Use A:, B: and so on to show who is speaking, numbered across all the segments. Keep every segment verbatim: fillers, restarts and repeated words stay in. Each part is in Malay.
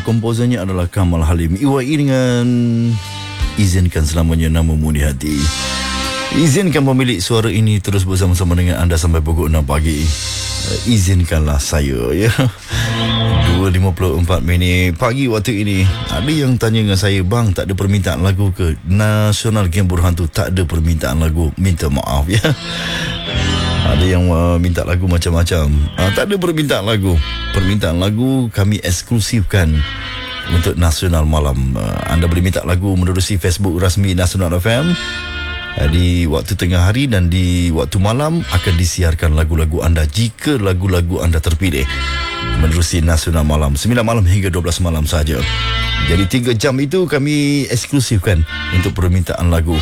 A: komposernya adalah Kamal Halim. I Y I dengan Izinkan Selamanya Namamu di Hati. Izinkan pemilik suara ini terus bersama-sama dengan anda sampai pukul enam pagi. uh, Izinkanlah saya, ya. Dua lima puluh empat minit pagi waktu ini. Ada yang tanya dengan saya, bang, tak ada permintaan lagu ke? Nasional Gembor Hantu tak ada permintaan lagu, minta maaf, ya. Ada yang uh, minta lagu macam-macam. uh, Tak ada permintaan lagu. Permintaan lagu kami eksklusifkan untuk Nasional Malam. uh, Anda boleh minta lagu menerusi Facebook rasmi Nasional F M. uh, Di waktu tengah hari dan di waktu malam akan disiarkan lagu-lagu anda jika lagu-lagu anda terpilih menerusi Nasional Malam, sembilan malam hingga dua belas malam saja. Jadi tiga jam itu kami eksklusifkan untuk permintaan lagu.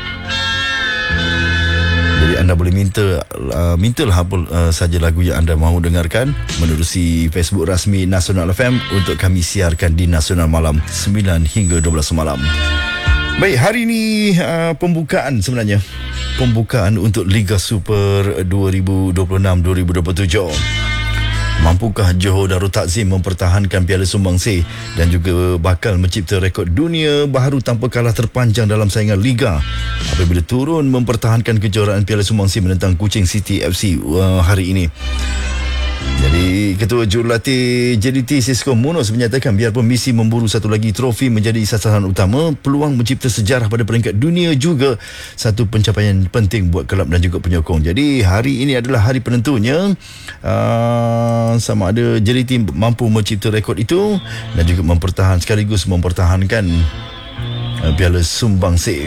A: Jadi anda boleh minta uh, mintalah apa uh, saja lagu yang anda mahu dengarkan menerusi Facebook rasmi Nasional F M untuk kami siarkan di Nasional Malam sembilan hingga dua belas malam. Baik, hari ini uh, pembukaan sebenarnya. Pembukaan untuk Liga Super dua ribu dua puluh enam dua ribu dua puluh tujuh. Mampukah Johor Darul Takzim mempertahankan Piala Sumbangsi dan juga bakal mencipta rekod dunia baharu tanpa kalah terpanjang dalam saingan Liga apabila turun mempertahankan kejuaraan Piala Sumbangsi menentang Kuching City F C uh, hari ini? Jadi Ketua Jurulatih J D T Sisko Munos menyatakan biarpun misi memburu satu lagi trofi menjadi sasaran utama, peluang mencipta sejarah pada peringkat dunia juga satu pencapaian penting buat kelab dan juga penyokong. Jadi hari ini adalah hari penentunya, uh, sama ada J D T mampu mencipta rekod itu dan juga mempertahankan sekaligus mempertahankan uh, Piala Sumbangsi.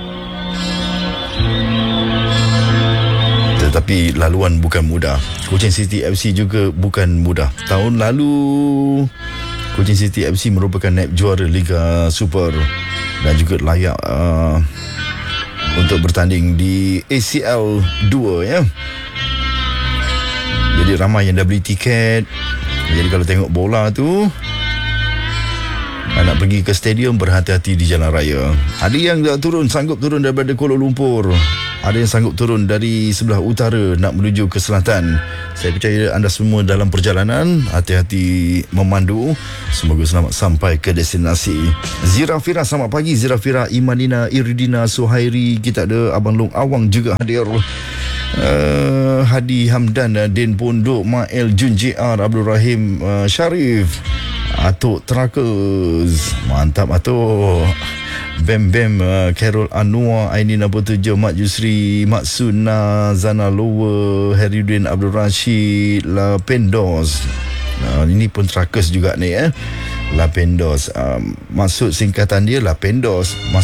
A: Tetapi laluan bukan mudah. Kuching City F C juga bukan mudah. Tahun lalu Kuching City F C merupakan naib juara Liga Super dan juga layak uh, untuk bertanding di A C L dua, ya. Jadi ramai yang dah beli tiket. Jadi kalau tengok bola tu, nak pergi ke stadium, berhati-hati di jalan raya. Ada yang dah turun, sanggup turun daripada Kuala Lumpur. Ada yang sanggup turun dari sebelah utara nak menuju ke selatan. Saya percaya anda semua dalam perjalanan, hati-hati memandu. Semoga selamat sampai ke destinasi. Zira Fira, selamat pagi. Zira Fira, Imanina, Iridina, Suhairi. Kita ada Abang Long Awang juga hadir. Uh, Hadi Hamdan, Din Pondok, Mael Jun J R, Abdul Rahim, uh, Syarif, Atuk Terakus. Mantap Atuk. Bem Bem, uh, Carol Anwar, Aini enam puluh tujuh, Mat Yusri, Mak Suna, Zana Lower, Heriudin Abdul Rashid, La Pendos. Uh, ini pun Terakus juga ni, eh. La Pendos. Uh, maksud singkatan dia La Pendos. Maksud